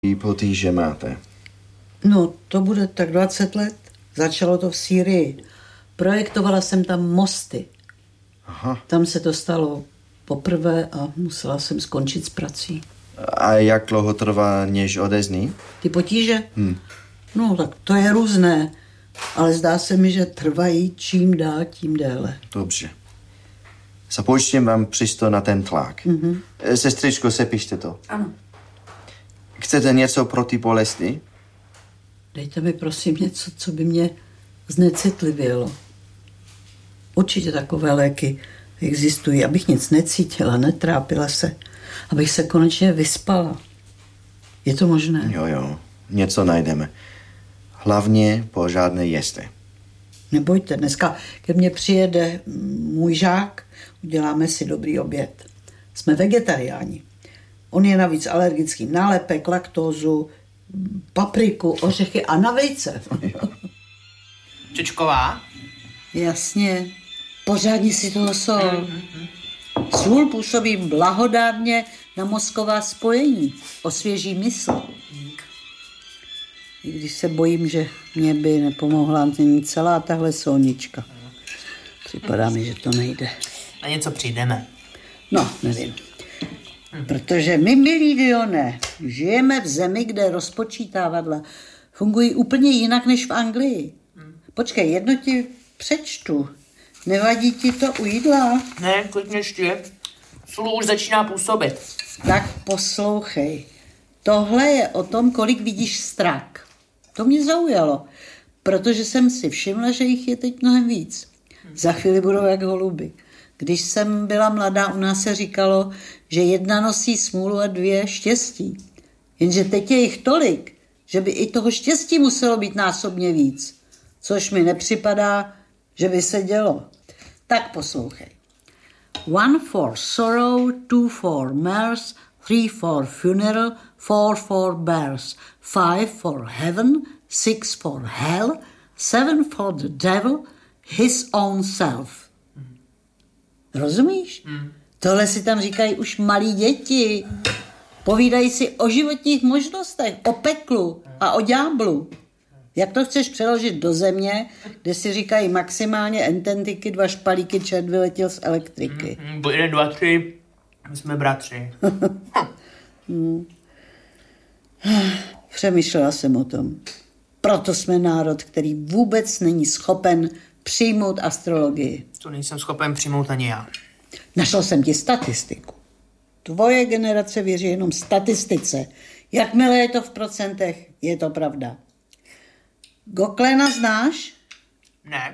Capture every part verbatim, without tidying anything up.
potíže máte? No, to bude tak dvacet let. Začalo to v Sýrii. Projektovala jsem tam mosty. Aha. Tam se to stalo poprvé a musela jsem skončit s prací. A jak dlouho trvá, než odezní? Ty potíže? Hm. No, tak to je různé. Ale zdá se mi, že trvají čím dál, tím déle. Dobře. Započtím vám přísto na ten tlak. Mm-hmm. Sestřičko, sepište to. Ano. Chcete něco proti bolesti? Dejte mi prosím něco, co by mě znecitlivilo. Určitě takové léky existují, abych nic necítila, netrápila se, abych se konečně vyspala. Je to možné? Jo, jo, něco najdeme. Hlavně pořádné jeste. Nebojte, dneska ke mně přijede můj žák, uděláme si dobrý oběd. Jsme vegetariáni. On je navíc alergický na lepek, laktózu, papriku, ořechy a na vejce. Čečková? Jasně. Pořádně si toho sol. Mm-hmm. Sůl působí blahodárně na mozková spojení. Osvěží mysl. I když se bojím, že mě by nepomohla ani celá tahle solnička. Připadá mi, že to nejde. Na něco přijdeme. No, nevím. Protože my, milí Dione, žijeme v zemi, kde rozpočítávadla fungují úplně jinak než v Anglii. Počkej, jedno ti přečtu. Nevadí ti to u jídla? Ne, klidně ještě. Sůl už začíná působit. Tak poslouchej. Tohle je o tom, kolik vidíš strak. To mě zaujalo, protože jsem si všimla, že jich je teď mnohem víc. Za chvíli budou jak holuby. Když jsem byla mladá, u nás se říkalo, že jedna nosí smůlu a dvě štěstí. Jenže teď je jich tolik, že by i toho štěstí muselo být násobně víc. Což mi nepřipadá, že by se dělo. Tak poslouchej. One for sorrow, two for mirth, three for funeral, four for birth, five for heaven, six for hell, seven for the devil, his own self. Rozumíš? Hmm. Tohle si tam říkají už malí děti. Povídají si o životních možnostech, o peklu a o ďáblu. Jak to chceš přeložit do země, kde si říkají maximálně ententiky, dva špalíky, čert vyletěl z elektriky? Hmm, bo jeden, dva, tři, my jsme bratři. hmm. Přemýšlela jsem o tom. Proto jsme národ, který vůbec není schopen přijmout astrologii. To nejsem schopen přijmout ani já. Našel jsem ti statistiku. Tvoje generace věří jenom statistice. Jakmile je to v procentech, je to pravda. Goklena znáš? Ne.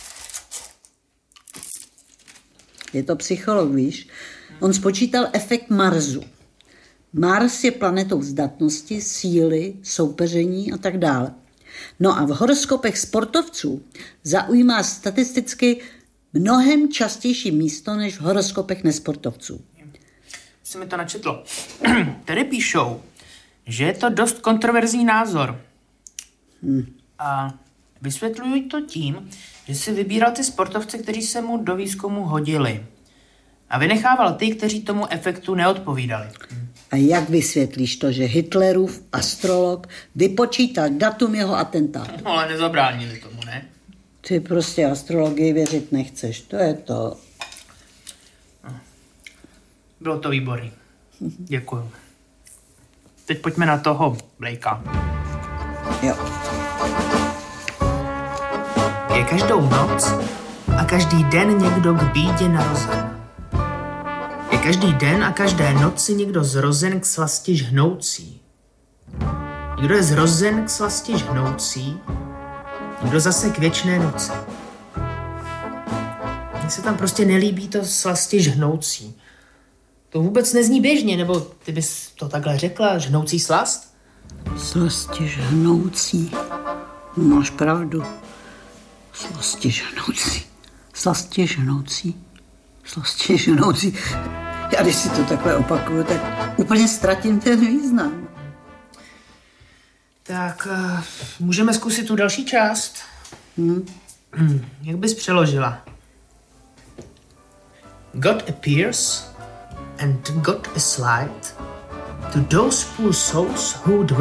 Je to psycholog, víš? On spočítal efekt Marsu. Mars je planetou zdatnosti, síly, soupeření a tak dále. No a v horoskopech sportovců zaujímá statisticky mnohem častější místo než v horoskopech nesportovců. Jsi mi to načetlo. Tady píšou, že je to dost kontroverzní názor. Hmm. A vysvětlují to tím, že si vybíral ty sportovce, kteří se mu do výzkumu hodili. A vynechával ty, kteří tomu efektu neodpovídali. A jak vysvětlíš to, že Hitlerův astrolog vypočítal datum jeho atentátu? No, ale nezabránili tomu, ne? Ty prostě astrologii věřit nechceš, to je to. Bylo to výborný. Děkuju. Teď pojďme na toho Blakea. Jo. Je každou noc a každý den někdo k bídě narozen. Je každý den a každé noci někdo zrozen k slasti žhnoucí. Někdo je zrozen k slasti žhnoucí, někdo zase k věčné noci. Mně se tam prostě nelíbí to slasti žhnoucí. To vůbec nezní běžně, nebo ty bys to takhle řekla, žhnoucí slast? Slasti žhnoucí. Máš pravdu. Slasti žhnoucí. Slasti žhnoucí. Slasti žhnoucí. Já když si to takhle opakuju, tak úplně ztratím ten význam. Tak uh, můžeme zkusit tu další část. Hmm. Hmm, jak bys přeložila? God appears and God is light To those poor souls who